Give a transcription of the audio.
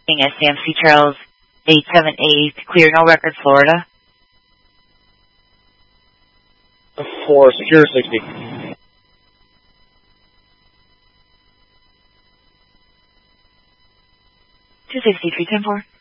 SAMC Charles 878, clear, no record, Florida. For Secure 60. 263, 10-4.